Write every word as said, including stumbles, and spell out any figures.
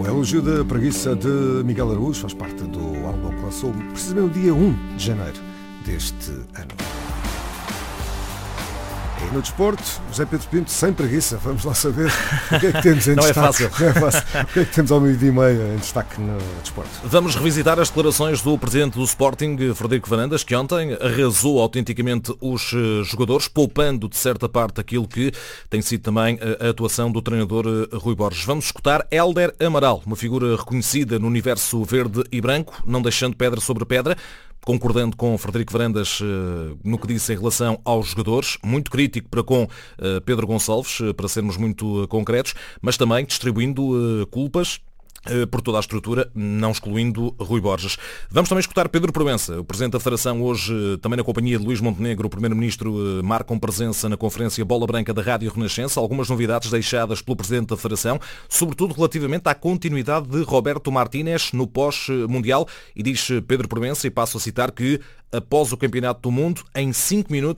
Elogio da preguiça de Miguel Araújo faz parte do álbum que lançou precisamente no dia um de janeiro deste ano. E no desporto, José Pedro Pinto, sem preguiça, vamos lá saber o que é que temos em Não destaque. É fácil. Não é fácil. O que é que temos ao meio-dia e meia em destaque no desporto? Vamos revisitar as declarações do presidente do Sporting, Frederico Varandas, que ontem arrasou autenticamente os jogadores, poupando de certa parte aquilo que tem sido também a atuação do treinador Rui Borges. Vamos escutar Hélder Amaral, uma figura reconhecida no universo verde e branco, não deixando pedra sobre pedra, concordando com Frederico Varandas uh, no que disse em relação aos jogadores, muito crítico para com uh, Pedro Gonçalves, uh, para sermos muito uh, concretos, mas também distribuindo uh, culpas por toda a estrutura, não excluindo Rui Borges. Vamos também escutar Pedro Proença, o Presidente da Federação, hoje também na companhia de Luís Montenegro, o Primeiro-Ministro, marcam presença na conferência Bola Branca da Rádio Renascença, algumas novidades deixadas pelo Presidente da Federação, sobretudo relativamente à continuidade de Roberto Martínez no pós-mundial, e diz Pedro Proença, e passo a citar, que após o Campeonato do Mundo, em cinco minutos